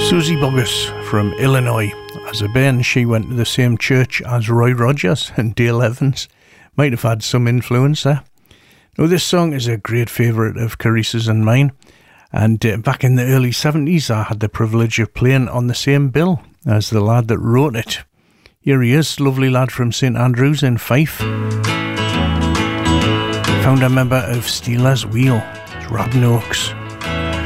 Susie Boggess from Illinois. As a bairn, she went to the same church as Roy Rogers and Dale Evans. Might have had some influence there. Now, this song is a great favourite of Carice's and mine. And back in the early 70s, I had the privilege of playing on the same bill as the lad that wrote it. Here he is, lovely lad from St Andrews in Fife. Founder member of Steelers Wheel, it's Robin Oakes.